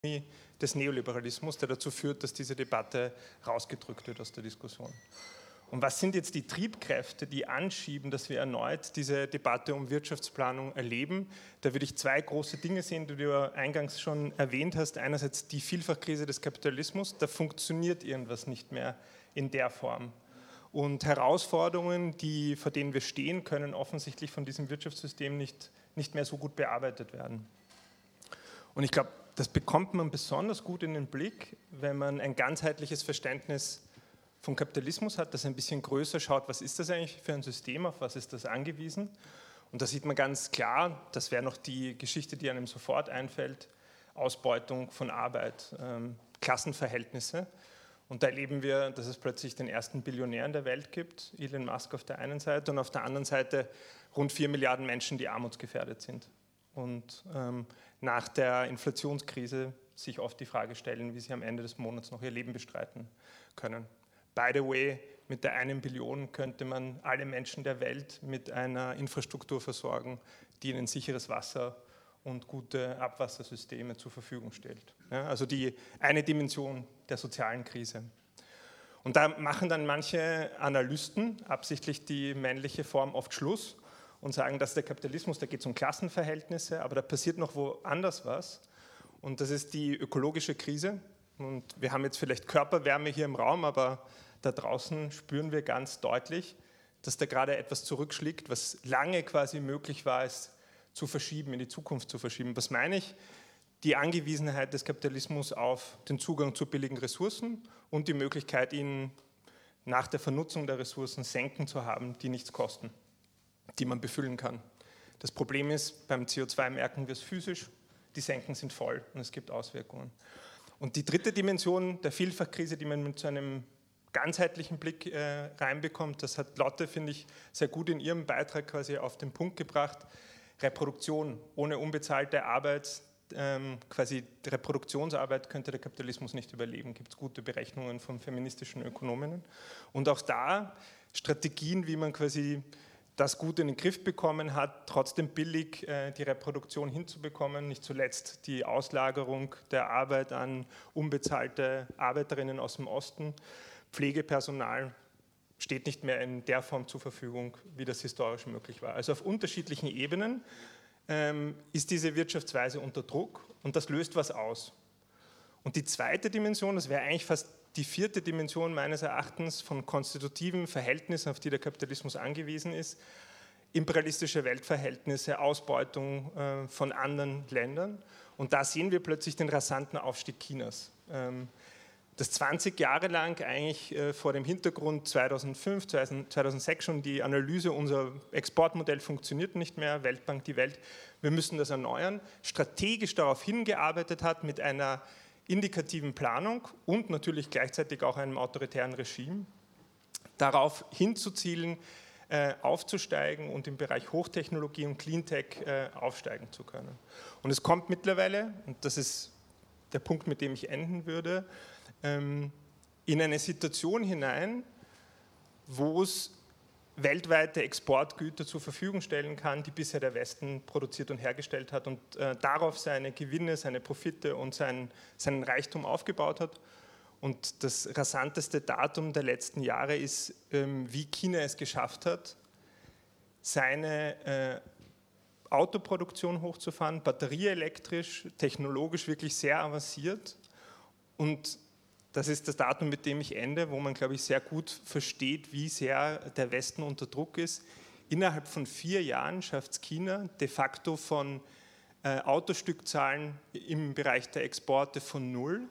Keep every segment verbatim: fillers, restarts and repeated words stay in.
des Neoliberalismus, der dazu führt, dass diese Debatte rausgedrückt wird aus der Diskussion. Und was sind jetzt die Triebkräfte, die anschieben, dass wir erneut diese Debatte um Wirtschaftsplanung erleben? Da würde ich zwei große Dinge sehen, die du eingangs schon erwähnt hast. Einerseits die Vielfachkrise des Kapitalismus, da funktioniert irgendwas nicht mehr in der Form. Und Herausforderungen, die, vor denen wir stehen, können offensichtlich von diesem Wirtschaftssystem nicht, nicht mehr so gut bearbeitet werden. Und ich glaube, das bekommt man besonders gut in den Blick, wenn man ein ganzheitliches Verständnis vom Kapitalismus hat, das ein bisschen größer schaut, was ist das eigentlich für ein System, auf was ist das angewiesen. Und da sieht man ganz klar, das wäre noch die Geschichte, die einem sofort einfällt, Ausbeutung von Arbeit, ähm, Klassenverhältnisse. Und da erleben wir, dass es plötzlich den ersten Billionären der Welt gibt, Elon Musk auf der einen Seite und auf der anderen Seite rund vier Milliarden Menschen, die armutsgefährdet sind. Und ähm, nach der Inflationskrise sich oft die Frage stellen, wie sie am Ende des Monats noch ihr Leben bestreiten können. By the way, mit der einen Billion könnte man alle Menschen der Welt mit einer Infrastruktur versorgen, die ihnen sicheres Wasser und gute Abwassersysteme zur Verfügung stellt. Ja, also die eine Dimension der sozialen Krise. Und da machen dann manche Analysten absichtlich die männliche Form oft Schluss und sagen, dass der Kapitalismus, da geht es um Klassenverhältnisse, aber da passiert noch woanders was. Und das ist die ökologische Krise. Und wir haben jetzt vielleicht Körperwärme hier im Raum, aber da draußen spüren wir ganz deutlich, dass da gerade etwas zurückschlägt, was lange quasi möglich war, es zu verschieben, in die Zukunft zu verschieben. Was meine ich? Die Angewiesenheit des Kapitalismus auf den Zugang zu billigen Ressourcen und die Möglichkeit, ihn nach der Vernutzung der Ressourcen Senken zu haben, die nichts kosten, die man befüllen kann. Das Problem ist, beim C O zwei merken wir es physisch, die Senken sind voll und es gibt Auswirkungen. Und die dritte Dimension der Vielfachkrise, die man mit so einem ganzheitlichen Blick äh, reinbekommt, das hat Lotte, finde ich, sehr gut in ihrem Beitrag quasi auf den Punkt gebracht. Reproduktion ohne unbezahlte Arbeit, ähm, quasi Reproduktionsarbeit könnte der Kapitalismus nicht überleben. Gibt es gute Berechnungen von feministischen Ökonominnen. Und auch da Strategien, wie man quasi das gut in den Griff bekommen hat, trotzdem billig äh, die Reproduktion hinzubekommen, nicht zuletzt die Auslagerung der Arbeit an unbezahlte Arbeiterinnen aus dem Osten, Pflegepersonal steht nicht mehr in der Form zur Verfügung, wie das historisch möglich war. Also auf unterschiedlichen Ebenen ähm, ist diese Wirtschaftsweise unter Druck und das löst was aus. Und die zweite Dimension, das wäre eigentlich fast die vierte Dimension meines Erachtens von konstitutiven Verhältnissen, auf die der Kapitalismus angewiesen ist, imperialistische Weltverhältnisse, Ausbeutung äh, von anderen Ländern. Und da sehen wir plötzlich den rasanten Aufstieg Chinas. Ähm, das zwanzig Jahre lang eigentlich äh, vor dem Hintergrund zweitausendfünf, zweitausendsechs schon die Analyse, unser Exportmodell funktioniert nicht mehr, Weltbank, die Welt, wir müssen das erneuern, strategisch darauf hingearbeitet hat mit einer indikativen Planung und natürlich gleichzeitig auch einem autoritären Regime, darauf hinzuzielen, äh, aufzusteigen und im Bereich Hochtechnologie und Cleantech äh, aufsteigen zu können. Und es kommt mittlerweile, und das ist der Punkt, mit dem ich enden würde, ähm, in eine Situation hinein, wo es weltweite Exportgüter zur Verfügung stellen kann, die bisher der Westen produziert und hergestellt hat und äh, darauf seine Gewinne, seine Profite und sein, seinen Reichtum aufgebaut hat. Und das rasanteste Datum der letzten Jahre ist, ähm, wie China es geschafft hat, seine äh, Autoproduktion hochzufahren, batterieelektrisch, technologisch wirklich sehr avanciert. Und das ist das Datum, mit dem ich ende, wo man, glaube ich, sehr gut versteht, wie sehr der Westen unter Druck ist. Innerhalb von vier Jahren schafft es China de facto von äh, Autostückzahlen im Bereich der Exporte von null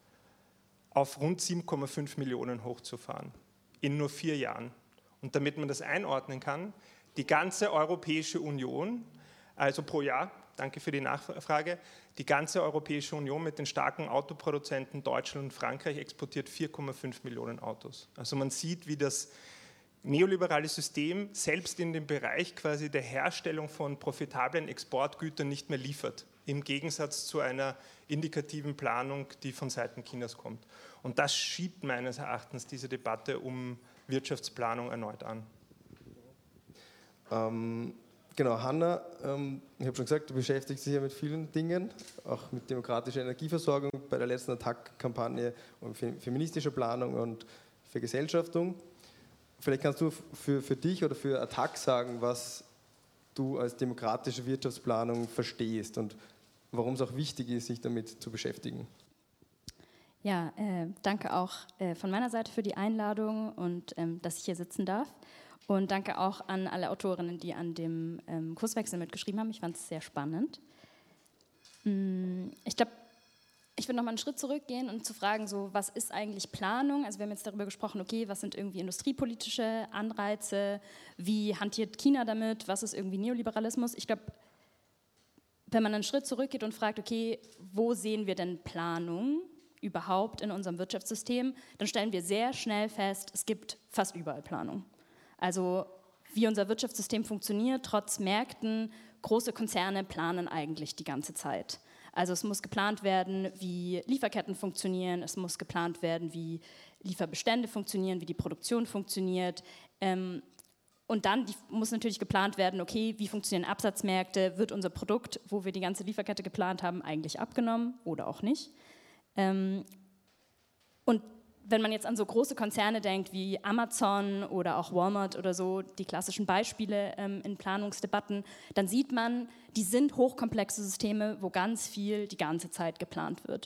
auf rund sieben Komma fünf Millionen hochzufahren. In nur vier Jahren. Und damit man das einordnen kann, die ganze Europäische Union, also pro Jahr, danke für die Nachfrage, die ganze Europäische Union mit den starken Autoproduzenten Deutschland und Frankreich exportiert vier Komma fünf Millionen Autos. Also man sieht, wie das neoliberale System selbst in dem Bereich quasi der Herstellung von profitablen Exportgütern nicht mehr liefert, im Gegensatz zu einer indikativen Planung, die von Seiten Chinas kommt. Und das schiebt meines Erachtens diese Debatte um Wirtschaftsplanung erneut an. Ähm genau, Hanna, ähm, ich habe schon gesagt, du beschäftigst dich ja mit vielen Dingen, auch mit demokratischer Energieversorgung, bei der letzten Attac-Kampagne und feministischer Planung und Vergesellschaftung. Vielleicht kannst du für, für dich oder für Attac sagen, was du als demokratische Wirtschaftsplanung verstehst und warum es auch wichtig ist, sich damit zu beschäftigen. Ja, äh, danke auch äh, von meiner Seite für die Einladung und ähm, dass ich hier sitzen darf. Und danke auch an alle Autorinnen, die an dem ähm, Kurswechsel mitgeschrieben haben. Ich fand es sehr spannend. Ich glaube, ich würde noch mal einen Schritt zurückgehen und zu fragen, so, was ist eigentlich Planung? Also wir haben jetzt darüber gesprochen, okay, was sind irgendwie industriepolitische Anreize? Wie hantiert China damit? Was ist irgendwie Neoliberalismus? Ich glaube, wenn man einen Schritt zurückgeht und fragt, okay, wo sehen wir denn Planung überhaupt in unserem Wirtschaftssystem, dann stellen wir sehr schnell fest, es gibt fast überall Planung. Also wie unser Wirtschaftssystem funktioniert, trotz Märkten, große Konzerne planen eigentlich die ganze Zeit. Also es muss geplant werden, wie Lieferketten funktionieren, es muss geplant werden, wie Lieferbestände funktionieren, wie die Produktion funktioniert. Ähm, und dann die, muss natürlich geplant werden, okay, wie funktionieren Absatzmärkte, wird unser Produkt, wo wir die ganze Lieferkette geplant haben, eigentlich abgenommen oder auch nicht. Ähm, und wenn man jetzt an so große Konzerne denkt wie Amazon oder auch Walmart oder so, die klassischen Beispiele ähm, in Planungsdebatten, dann sieht man, die sind hochkomplexe Systeme, wo ganz viel die ganze Zeit geplant wird.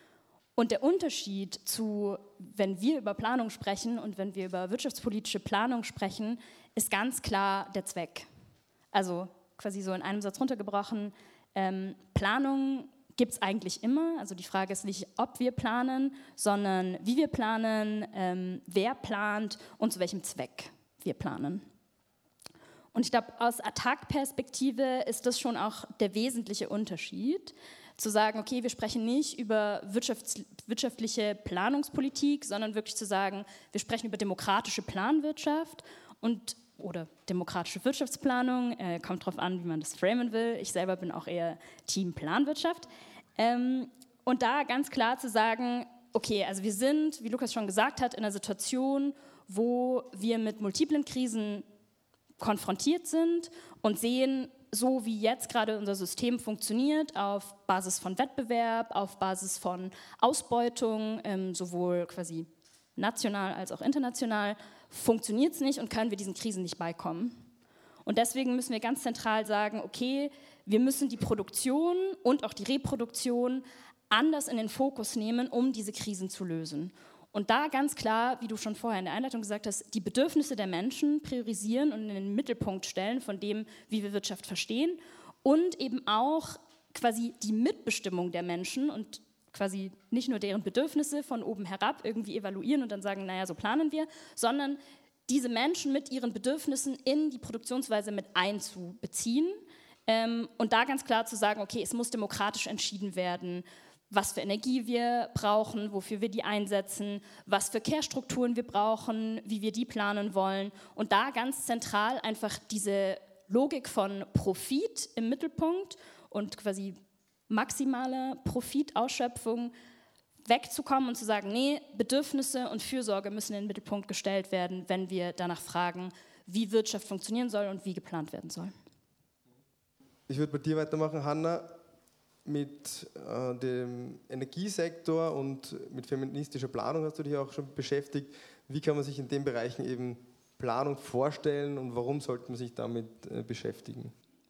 Und der Unterschied zu, wenn wir über Planung sprechen und wenn wir über wirtschaftspolitische Planung sprechen, ist ganz klar der Zweck. Also quasi so in einem Satz runtergebrochen, ähm, Planung gibt es eigentlich immer. Also die Frage ist nicht, ob wir planen, sondern wie wir planen, ähm, wer plant und zu welchem Zweck wir planen. Und ich glaube, aus Attac-Perspektive ist das schon auch der wesentliche Unterschied, zu sagen, okay, wir sprechen nicht über wirtschafts- wirtschaftliche Planungspolitik, sondern wirklich zu sagen, wir sprechen über demokratische Planwirtschaft und oder demokratische Wirtschaftsplanung, äh, kommt darauf an, wie man das framen will. Ich selber bin auch eher Team Planwirtschaft. Ähm, und da ganz klar zu sagen, okay, also wir sind, wie Lukas schon gesagt hat, in einer Situation, wo wir mit multiplen Krisen konfrontiert sind und sehen, so wie jetzt gerade unser System funktioniert, auf Basis von Wettbewerb, auf Basis von Ausbeutung, ähm, sowohl quasi national als auch international, funktioniert es nicht und können wir diesen Krisen nicht beikommen. Und deswegen müssen wir ganz zentral sagen, okay, wir müssen die Produktion und auch die Reproduktion anders in den Fokus nehmen, um diese Krisen zu lösen. Und da ganz klar, wie du schon vorher in der Einleitung gesagt hast, die Bedürfnisse der Menschen priorisieren und in den Mittelpunkt stellen von dem, wie wir Wirtschaft verstehen und eben auch quasi die Mitbestimmung der Menschen und quasi nicht nur deren Bedürfnisse von oben herab irgendwie evaluieren und dann sagen, naja, so planen wir, sondern diese Menschen mit ihren Bedürfnissen in die Produktionsweise mit einzubeziehen ähm, und da ganz klar zu sagen, okay, es muss demokratisch entschieden werden, was für Energie wir brauchen, wofür wir die einsetzen, was für Care-Strukturen wir brauchen, wie wir die planen wollen und da ganz zentral einfach diese Logik von Profit im Mittelpunkt und quasi maximale Profitausschöpfung wegzukommen und zu sagen, nee, Bedürfnisse und Fürsorge müssen in den Mittelpunkt gestellt werden, wenn wir danach fragen, wie Wirtschaft funktionieren soll und wie geplant werden soll. Ich würde bei dir weitermachen, Hanna, mit äh, dem Energiesektor und mit feministischer Planung hast du dich auch schon beschäftigt. Wie kann man sich in den Bereichen eben Planung vorstellen und warum sollte man sich damit äh, beschäftigen?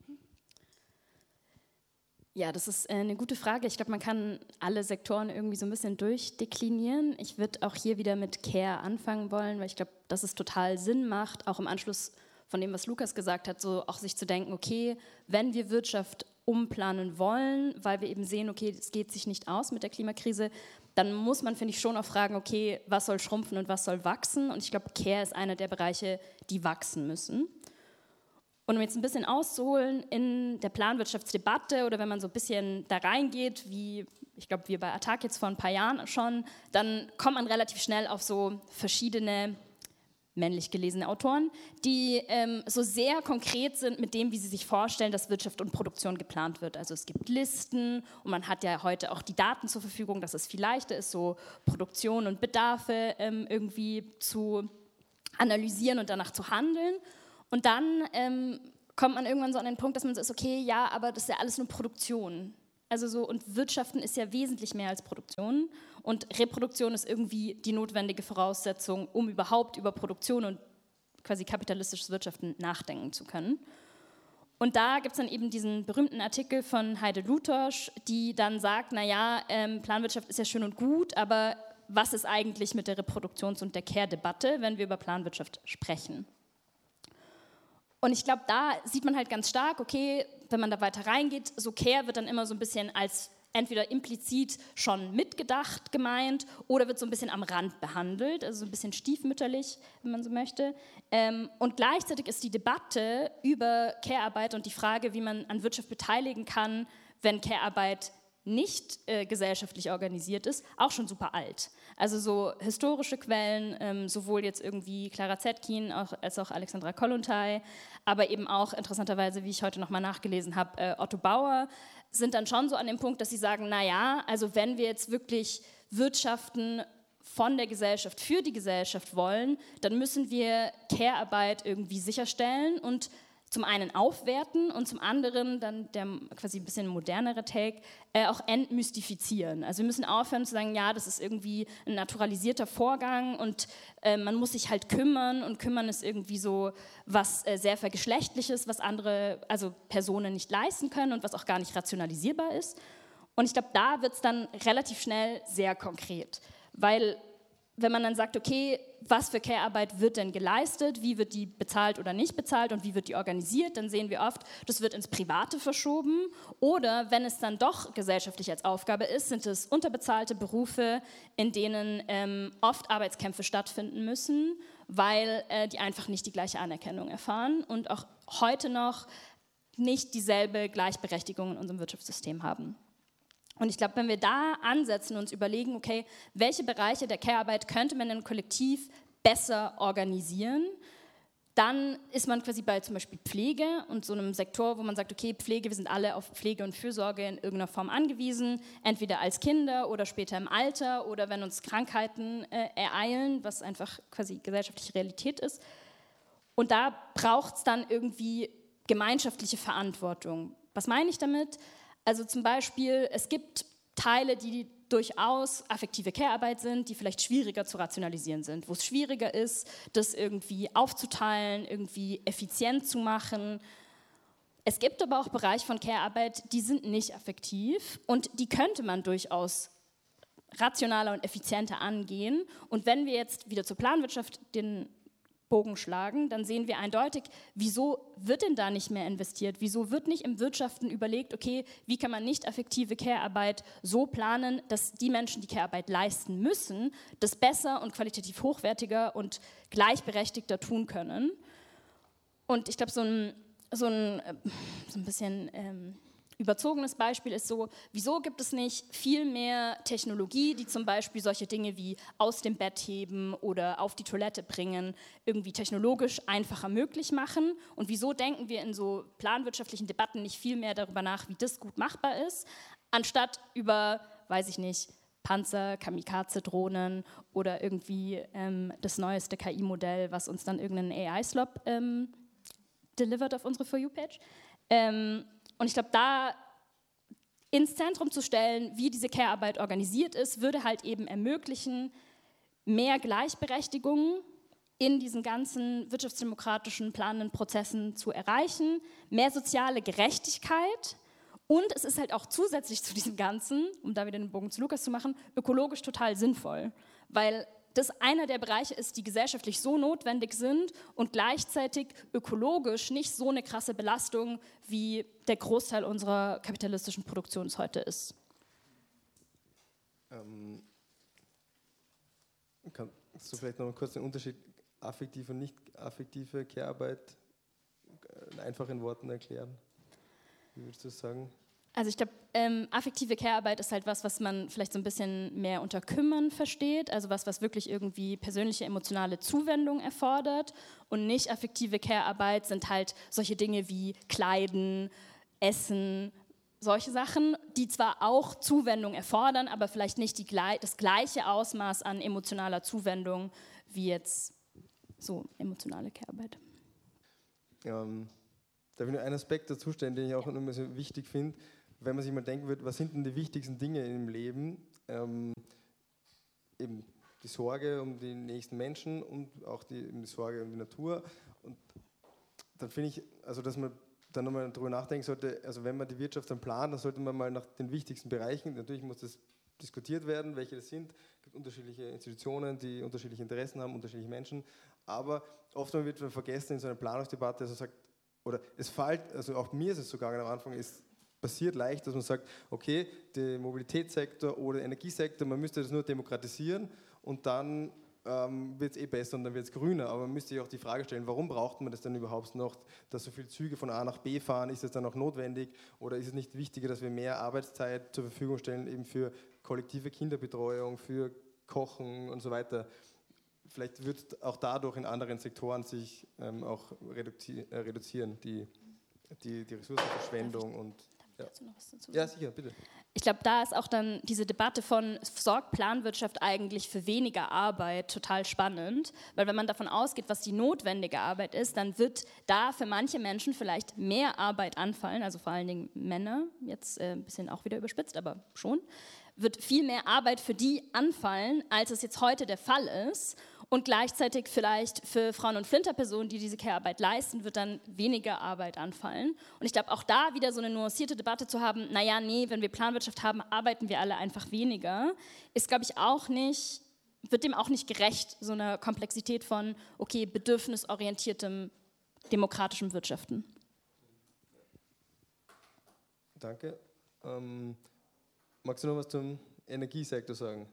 Ja, das ist eine gute Frage. Ich glaube, man kann alle Sektoren irgendwie so ein bisschen durchdeklinieren. Ich würde auch hier wieder mit Care anfangen wollen, weil ich glaube, dass es total Sinn macht, auch im Anschluss von dem, was Lukas gesagt hat, so auch sich zu denken, okay, wenn wir Wirtschaft umplanen wollen, weil wir eben sehen, okay, es geht sich nicht aus mit der Klimakrise, dann muss man, finde ich, schon auch fragen, okay, was soll schrumpfen und was soll wachsen? Und ich glaube, Care ist einer der Bereiche, die wachsen müssen. Und um jetzt ein bisschen auszuholen in der Planwirtschaftsdebatte oder wenn man so ein bisschen da reingeht, wie ich glaube, wir bei Attac jetzt vor ein paar Jahren schon, dann kommt man relativ schnell auf so verschiedene männlich gelesene Autoren, die ähm, so sehr konkret sind mit dem, wie sie sich vorstellen, dass Wirtschaft und Produktion geplant wird. Also es gibt Listen und man hat ja heute auch die Daten zur Verfügung, dass es viel leichter ist, so Produktion und Bedarfe ähm, irgendwie zu analysieren und danach zu handeln. Und dann ähm, kommt man irgendwann so an den Punkt, dass man so ist, okay, ja, aber das ist ja alles nur Produktion. Also so, und Wirtschaften ist ja wesentlich mehr als Produktion. Und Reproduktion ist irgendwie die notwendige Voraussetzung, um überhaupt über Produktion und quasi kapitalistisches Wirtschaften nachdenken zu können. Und da gibt es dann eben diesen berühmten Artikel von Heide Lutosch, die dann sagt, naja, ähm, Planwirtschaft ist ja schön und gut, aber was ist eigentlich mit der Reproduktions- und der Care-Debatte, wenn wir über Planwirtschaft sprechen? Und ich glaube, da sieht man halt ganz stark, okay, wenn man da weiter reingeht, so Care wird dann immer so ein bisschen als entweder implizit schon mitgedacht gemeint oder wird so ein bisschen am Rand behandelt, also so ein bisschen stiefmütterlich, wenn man so möchte. Ähm, und gleichzeitig ist die Debatte über Care-Arbeit und die Frage, wie man an Wirtschaft beteiligen kann, wenn Care-Arbeit nicht äh, gesellschaftlich organisiert ist, auch schon super alt. Also so historische Quellen, ähm, sowohl jetzt irgendwie Clara Zetkin auch, als auch Alexandra Kollontai, aber eben auch interessanterweise, wie ich heute nochmal nachgelesen habe, äh, Otto Bauer, sind dann schon so an dem Punkt, dass sie sagen, naja, also wenn wir jetzt wirklich Wirtschaften von der Gesellschaft für die Gesellschaft wollen, dann müssen wir Care-Arbeit irgendwie sicherstellen und zum einen aufwerten und zum anderen, dann der quasi ein bisschen modernere Take, äh, auch entmystifizieren. Also wir müssen aufhören zu sagen, ja, das ist irgendwie ein naturalisierter Vorgang und äh, man muss sich halt kümmern und kümmern ist irgendwie so was äh, sehr vergeschlechtliches, was andere, also Personen nicht leisten können und was auch gar nicht rationalisierbar ist. Und ich glaube, da wird es dann relativ schnell sehr konkret, weil wenn man dann sagt, okay, was für Care-Arbeit wird denn geleistet, wie wird die bezahlt oder nicht bezahlt und wie wird die organisiert, dann sehen wir oft, das wird ins Private verschoben oder wenn es dann doch gesellschaftlich als Aufgabe ist, sind es unterbezahlte Berufe, in denen ähm, oft Arbeitskämpfe stattfinden müssen, weil äh, die einfach nicht die gleiche Anerkennung erfahren und auch heute noch nicht dieselbe Gleichberechtigung in unserem Wirtschaftssystem haben. Und ich glaube, wenn wir da ansetzen und uns überlegen, okay, welche Bereiche der Care-Arbeit könnte man denn kollektiv besser organisieren, dann ist man quasi bei zum Beispiel Pflege und so einem Sektor, wo man sagt, okay, Pflege, wir sind alle auf Pflege und Fürsorge in irgendeiner Form angewiesen, entweder als Kinder oder später im Alter oder wenn uns Krankheiten äh, ereilen, was einfach quasi gesellschaftliche Realität ist. Und da braucht es dann irgendwie gemeinschaftliche Verantwortung. Was meine ich damit? Also zum Beispiel, es gibt Teile, die durchaus affektive Care-Arbeit sind, die vielleicht schwieriger zu rationalisieren sind, wo es schwieriger ist, das irgendwie aufzuteilen, irgendwie effizient zu machen. Es gibt aber auch Bereiche von Care-Arbeit, die sind nicht affektiv und die könnte man durchaus rationaler und effizienter angehen. Und wenn wir jetzt wieder zur Planwirtschaft den Bogen schlagen, dann sehen wir eindeutig, wieso wird denn da nicht mehr investiert? Wieso wird nicht im Wirtschaften überlegt, okay, wie kann man nicht affektive Care-Arbeit so planen, dass die Menschen, die Care-Arbeit leisten müssen, das besser und qualitativ hochwertiger und gleichberechtigter tun können? Und ich glaube, so ein, so ein, so ein bisschen ähm, überzogenes Beispiel ist so, wieso gibt es nicht viel mehr Technologie, die zum Beispiel solche Dinge wie aus dem Bett heben oder auf die Toilette bringen, irgendwie technologisch einfacher möglich machen? Und wieso denken wir in so planwirtschaftlichen Debatten nicht viel mehr darüber nach, wie das gut machbar ist, anstatt über, weiß ich nicht, Panzer, Kamikaze-Drohnen oder irgendwie ähm, das neueste K I-Modell, was uns dann irgendeinen A I-Slop ähm, delivert auf unsere For You-Page. Ähm, Und ich glaube, da ins Zentrum zu stellen, wie diese Care-Arbeit organisiert ist, würde halt eben ermöglichen, mehr Gleichberechtigung in diesen ganzen wirtschaftsdemokratischen planenden Prozessen zu erreichen, mehr soziale Gerechtigkeit und es ist halt auch zusätzlich zu diesem Ganzen, um da wieder den Bogen zu Lukas zu machen, ökologisch total sinnvoll, weil das einer der Bereiche ist, die gesellschaftlich so notwendig sind und gleichzeitig ökologisch nicht so eine krasse Belastung, wie der Großteil unserer kapitalistischen Produktion heute ist. Ähm, kannst du vielleicht noch mal kurz den Unterschied affektive und nicht affektive Care-Arbeit in einfachen Worten erklären? Wie würdest du das sagen? Also ich glaube, ähm, affektive Care-Arbeit ist halt was, was man vielleicht so ein bisschen mehr unter Kümmern versteht, also was, was wirklich irgendwie persönliche emotionale Zuwendung erfordert und nicht affektive Care-Arbeit sind halt solche Dinge wie Kleiden, Essen, solche Sachen, die zwar auch Zuwendung erfordern, aber vielleicht nicht die, das gleiche Ausmaß an emotionaler Zuwendung wie jetzt so emotionale Care-Arbeit. Ähm, darf ich nur einen Aspekt dazu stellen, den ich auch immer so wichtig finde, wenn man sich mal denken wird, was sind denn die wichtigsten Dinge im Leben? Ähm, eben die Sorge um die nächsten Menschen und auch die, die Sorge um die Natur. Und dann finde ich, also dass man dann nochmal darüber nachdenken sollte, also wenn man die Wirtschaft dann plant, dann sollte man mal nach den wichtigsten Bereichen, natürlich muss das diskutiert werden, welche das sind. Es gibt unterschiedliche Institutionen, die unterschiedliche Interessen haben, unterschiedliche Menschen. Aber oft wird man vergessen in so einer Planungsdebatte, also sagt, oder es fällt, also auch mir ist es sogar am Anfang, es passiert leicht, dass man sagt, okay, der Mobilitätssektor oder der Energiesektor, man müsste das nur demokratisieren und dann ähm, wird es eh besser und dann wird es grüner. Aber man müsste sich auch die Frage stellen, warum braucht man das denn überhaupt noch, dass so viele Züge von A nach B fahren? Ist es dann auch notwendig oder ist es nicht wichtiger, dass wir mehr Arbeitszeit zur Verfügung stellen, eben für kollektive Kinderbetreuung, für Kochen und so weiter? Vielleicht wird auch dadurch in anderen Sektoren sich ähm, auch reduzi- äh, reduzieren, die, die, die Ressourcenverschwendung und ja. Dazu noch was dazu sagen? Ja, sicher, bitte. Ich glaube, da ist auch dann diese Debatte von, sorgt Planwirtschaft eigentlich für weniger Arbeit total spannend, weil wenn man davon ausgeht, was die notwendige Arbeit ist, dann wird da für manche Menschen vielleicht mehr Arbeit anfallen, also vor allen Dingen Männer, jetzt äh, ein bisschen auch wieder überspitzt, aber schon, wird viel mehr Arbeit für die anfallen, als es jetzt heute der Fall ist. Und gleichzeitig vielleicht für Frauen- und Flinterpersonen, die diese Care-Arbeit leisten, wird dann weniger Arbeit anfallen. Und ich glaube, auch da wieder so eine nuancierte Debatte zu haben, naja, nee, wenn wir Planwirtschaft haben, arbeiten wir alle einfach weniger, ist, glaube ich, auch nicht, wird dem auch nicht gerecht, so eine Komplexität von, okay, bedürfnisorientiertem, demokratischem Wirtschaften. Danke. Ähm, magst du noch was zum Energiesektor sagen?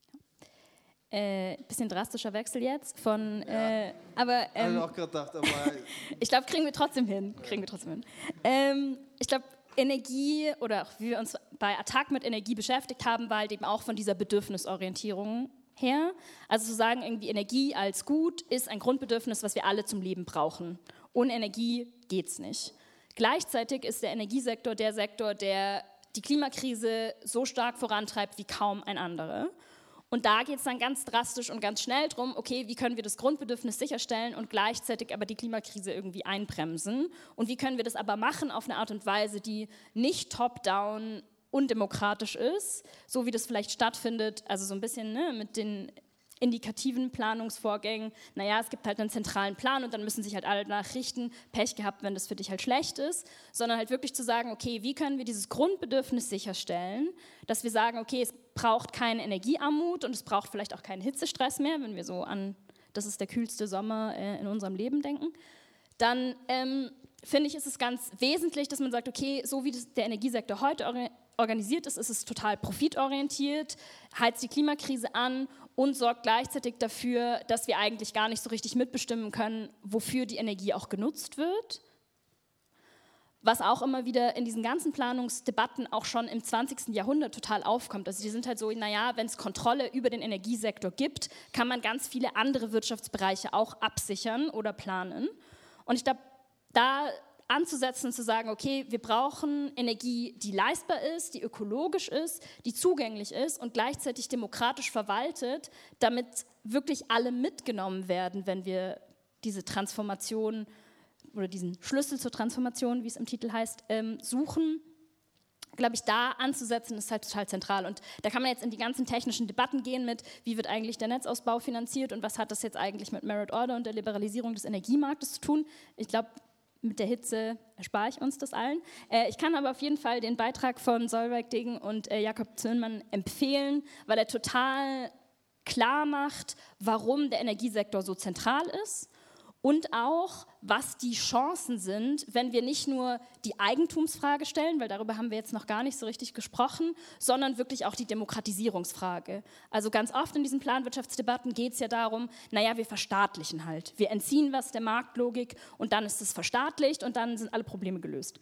Äh, bisschen drastischer Wechsel jetzt von, Ja. äh, aber ähm, Habe ich auch gerade gedacht, aber ich glaube, kriegen wir trotzdem hin. Kriegen wir trotzdem hin. Ähm, ich glaube, Energie oder auch wie wir uns bei Attac mit Energie beschäftigt haben, war halt eben auch von dieser Bedürfnisorientierung her. Also zu sagen, irgendwie Energie als Gut ist ein Grundbedürfnis, was wir alle zum Leben brauchen. Ohne Energie geht's nicht. Gleichzeitig ist der Energiesektor der Sektor, der die Klimakrise so stark vorantreibt wie kaum ein anderer. Und da geht es dann ganz drastisch und ganz schnell drum, okay, wie können wir das Grundbedürfnis sicherstellen und gleichzeitig aber die Klimakrise irgendwie einbremsen? Und wie können wir das aber machen auf eine Art und Weise, die nicht top-down undemokratisch ist, so wie das vielleicht stattfindet, also so ein bisschen ne, mit den indikativen Planungsvorgängen, naja, es gibt halt einen zentralen Plan und dann müssen sich halt alle danach richten, Pech gehabt, wenn das für dich halt schlecht ist, sondern halt wirklich zu sagen, okay, wie können wir dieses Grundbedürfnis sicherstellen, dass wir sagen, okay, es braucht keine Energiearmut und es braucht vielleicht auch keinen Hitzestress mehr, wenn wir so an, das ist der kühlste Sommer äh, in unserem Leben denken, dann ähm, finde ich, ist es ganz wesentlich, dass man sagt, okay, so wie das, der Energiesektor heute or- organisiert ist, ist es total profitorientiert, heizt die Klimakrise an und sorgt gleichzeitig dafür, dass wir eigentlich gar nicht so richtig mitbestimmen können, wofür die Energie auch genutzt wird. Was auch immer wieder in diesen ganzen Planungsdebatten auch schon im zwanzigsten Jahrhundert total aufkommt. Also die sind halt so, naja, wenn es Kontrolle über den Energiesektor gibt, kann man ganz viele andere Wirtschaftsbereiche auch absichern oder planen. Und ich glaube, da anzusetzen und zu sagen, okay, wir brauchen Energie, die leistbar ist, die ökologisch ist, die zugänglich ist und gleichzeitig demokratisch verwaltet, damit wirklich alle mitgenommen werden, wenn wir diese Transformation oder diesen Schlüssel zur Transformation, wie es im Titel heißt, ähm, suchen. Glaube ich, da anzusetzen, ist halt total zentral. Und da kann man jetzt in die ganzen technischen Debatten gehen mit, wie wird eigentlich der Netzausbau finanziert und was hat das jetzt eigentlich mit Merit Order und der Liberalisierung des Energiemarktes zu tun. Ich glaube, mit der Hitze erspare ich uns das allen. Äh, ich kann aber auf jeden Fall den Beitrag von Solveig Degen und äh, Jakob Zöhnmann empfehlen, weil er total klar macht, warum der Energiesektor so zentral ist und auch, was die Chancen sind, wenn wir nicht nur die Eigentumsfrage stellen, weil darüber haben wir jetzt noch gar nicht so richtig gesprochen, sondern wirklich auch die Demokratisierungsfrage. Also ganz oft in diesen Planwirtschaftsdebatten geht es ja darum, naja, wir verstaatlichen halt. Wir entziehen was der Marktlogik und dann ist es verstaatlicht und dann sind alle Probleme gelöst.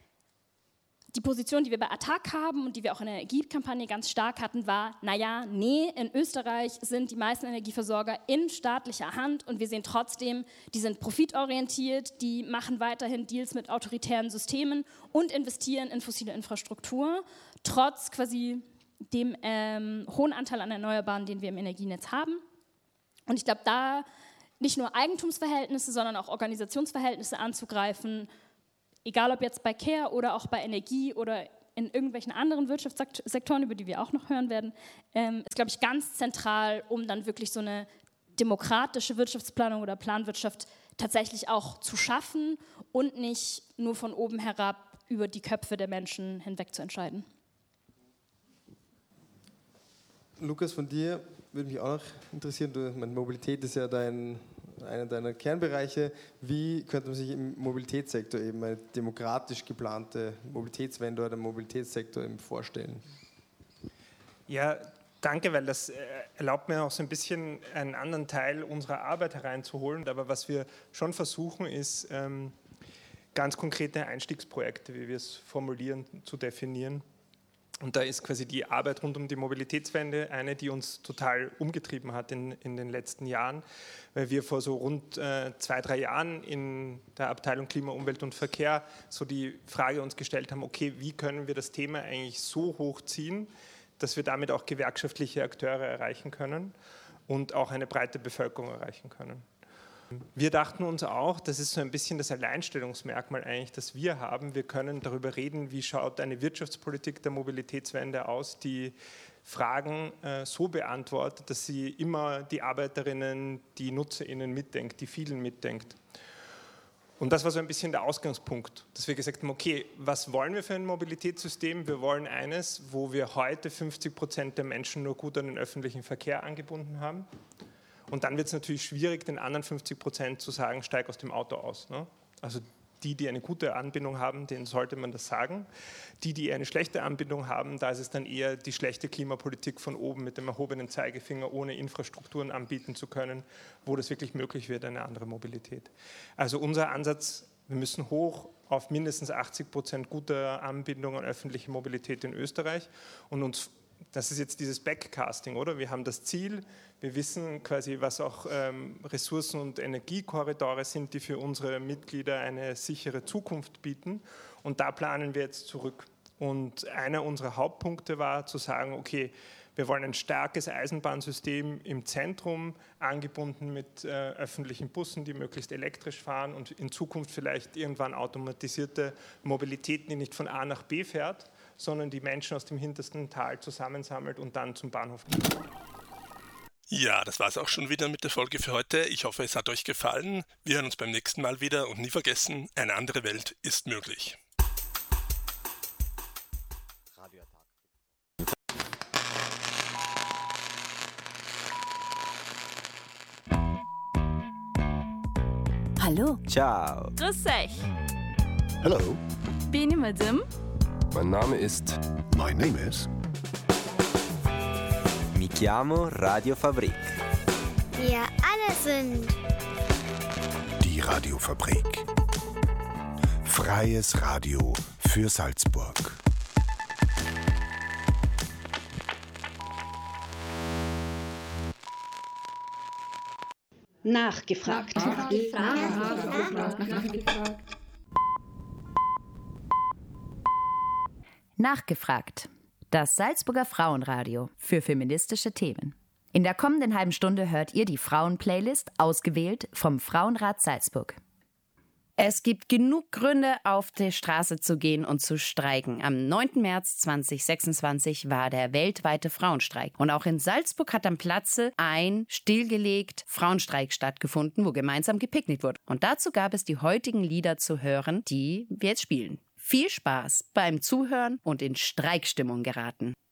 Die Position, die wir bei Attac haben und die wir auch in der Energiekampagne ganz stark hatten, war, naja, nee, in Österreich sind die meisten Energieversorger in staatlicher Hand und wir sehen trotzdem, die sind profitorientiert, die machen weiterhin Deals mit autoritären Systemen und investieren in fossile Infrastruktur, trotz quasi dem ähm, hohen Anteil an Erneuerbaren, den wir im Energienetz haben. Und ich glaube, da nicht nur Eigentumsverhältnisse, sondern auch Organisationsverhältnisse anzugreifen, egal ob jetzt bei Care oder auch bei Energie oder in irgendwelchen anderen Wirtschaftssektoren, über die wir auch noch hören werden, ähm, ist, glaube ich, ganz zentral, um dann wirklich so eine demokratische Wirtschaftsplanung oder Planwirtschaft tatsächlich auch zu schaffen und nicht nur von oben herab über die Köpfe der Menschen hinweg zu entscheiden. Lukas, von dir würde mich auch noch interessieren, du, meine, Mobilität ist ja dein, einer deiner Kernbereiche. Wie könnte man sich im Mobilitätssektor eben eine demokratisch geplante Mobilitätswende oder Mobilitätssektor eben vorstellen? Ja, danke, weil das erlaubt mir auch so ein bisschen einen anderen Teil unserer Arbeit hereinzuholen. Aber was wir schon versuchen, ist ähm, ganz konkrete Einstiegsprojekte, wie wir es formulieren, zu definieren. Und da ist quasi die Arbeit rund um die Mobilitätswende eine, die uns total umgetrieben hat in, in den letzten Jahren, weil wir vor so rund äh, zwei, drei Jahren in der Abteilung Klima, Umwelt und Verkehr so die Frage uns gestellt haben, okay, wie können wir das Thema eigentlich so hochziehen, dass wir damit auch gewerkschaftliche Akteure erreichen können und auch eine breite Bevölkerung erreichen können. Wir dachten uns auch, das ist so ein bisschen das Alleinstellungsmerkmal eigentlich, das wir haben. Wir können darüber reden, wie schaut eine Wirtschaftspolitik der Mobilitätswende aus, die Fragen äh, so beantwortet, dass sie immer die Arbeiterinnen, die NutzerInnen mitdenkt, die vielen mitdenkt. Und das war so ein bisschen der Ausgangspunkt, dass wir gesagt haben, okay, was wollen wir für ein Mobilitätssystem? Wir wollen eines, wo wir heute fünfzig Prozent der Menschen nur gut an den öffentlichen Verkehr angebunden haben. Und dann wird es natürlich schwierig, den anderen fünfzig Prozent zu sagen, steig aus dem Auto aus. Ne? Also die, die eine gute Anbindung haben, denen sollte man das sagen. Die, die eine schlechte Anbindung haben, da ist es dann eher die schlechte Klimapolitik von oben mit dem erhobenen Zeigefinger, ohne Infrastrukturen anbieten zu können, wo das wirklich möglich wird, eine andere Mobilität. Also unser Ansatz, wir müssen hoch auf mindestens achtzig Prozent guter Anbindung an öffentliche Mobilität in Österreich und uns das ist jetzt dieses Backcasting, oder? Wir haben das Ziel, wir wissen quasi, was auch ähm, Ressourcen- und Energiekorridore sind, die für unsere Mitglieder eine sichere Zukunft bieten. Und da planen wir jetzt zurück. Und einer unserer Hauptpunkte war zu sagen, okay, wir wollen ein starkes Eisenbahnsystem im Zentrum, angebunden mit äh, öffentlichen Bussen, die möglichst elektrisch fahren und in Zukunft vielleicht irgendwann automatisierte Mobilität, die nicht von A nach B fährt, sondern die Menschen aus dem hintersten Tal zusammensammelt und dann zum Bahnhof bringt. Ja, das war es auch schon wieder mit der Folge für heute. Ich hoffe, es hat euch gefallen. Wir hören uns beim nächsten Mal wieder und nie vergessen, eine andere Welt ist möglich. Hallo. Ciao. Grüß euch. Hello. Bin ich Madame? Mein Name ist... My name is... Mi chiamo Radio Fabrik. Wir alle sind... Die Radiofabrik. Freies Radio für Salzburg. Nachgefragt. Nachgefragt. Nachgefragt. Nachgefragt. Das Salzburger Frauenradio für feministische Themen. In der kommenden halben Stunde hört ihr die Frauen-Playlist, ausgewählt vom Frauenrat Salzburg. Es gibt genug Gründe, auf die Straße zu gehen und zu streiken. Am neunten März zweitausendsechsundzwanzig war der weltweite Frauenstreik. Und auch in Salzburg hat am Platze ein stillgelegt Frauenstreik stattgefunden, wo gemeinsam gepicknickt wurde. Und dazu gab es die heutigen Lieder zu hören, die wir jetzt spielen. Viel Spaß beim Zuhören und in Streikstimmung geraten.